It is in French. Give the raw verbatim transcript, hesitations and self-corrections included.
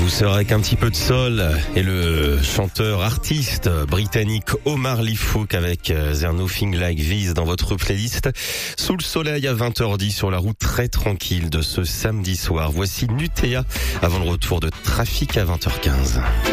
douceur avec un petit peu de sol et le chanteur artiste britannique Omar Leefouk avec There's Nothing Like This dans votre playlist. Sous le soleil à vingt heures dix sur la route très tranquille de ce samedi soir. Voici Nutea avant le retour de Trafic à vingt heures quinze.